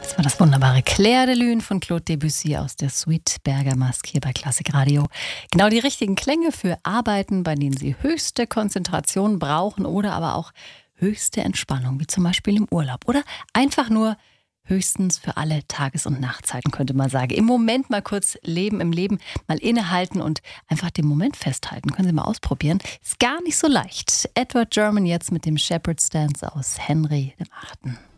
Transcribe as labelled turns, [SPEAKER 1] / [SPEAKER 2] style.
[SPEAKER 1] Das war das wunderbare Clair de Lune von Claude Debussy aus der Suite Bergamasque hier bei Klassik Radio. Genau die richtigen Klänge für Arbeiten, bei denen Sie höchste Konzentration brauchen oder aber auch höchste Entspannung, wie zum Beispiel im Urlaub. Oder einfach nur höchstens für alle Tages- und Nachtzeiten, könnte man sagen. Im Moment mal kurz leben, im Leben mal innehalten und einfach den Moment festhalten. Können Sie mal ausprobieren. Ist gar nicht so leicht. Edward German jetzt mit dem Shepherd's Dance aus Henry VIII.